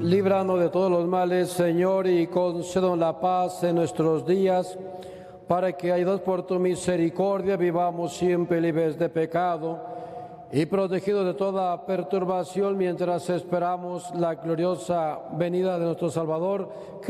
líbranos de todos los males, Señor, y concédenos la paz en nuestros días, para que, ayudados por tu misericordia, vivamos siempre libres de pecado y protegidos de toda perturbación mientras esperamos la gloriosa venida de nuestro Salvador,